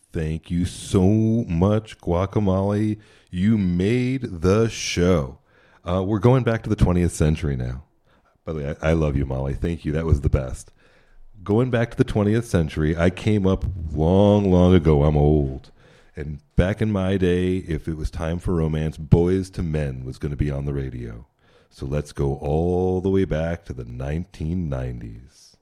Thank you so much, Guacamole. You made the show. We're going back to the 20th century now. By the way, I love you, Molly. Thank you. That was the best. Going back to the 20th century, I came up long, long ago. I'm old. And back in my day, if it was time for romance, Boys to Men was going to be on the radio. So let's go all the way back to the 1990s.